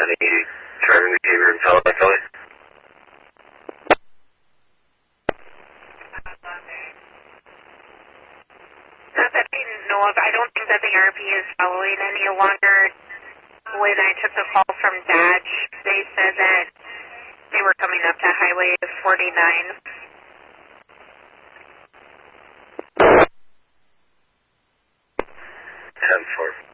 any driving behavior in Pella, Kelly? Not that I know of. I don't think that the RP is following any longer. When I took the call from Dodge, they said that they were coming up to Highway 49. 10-4.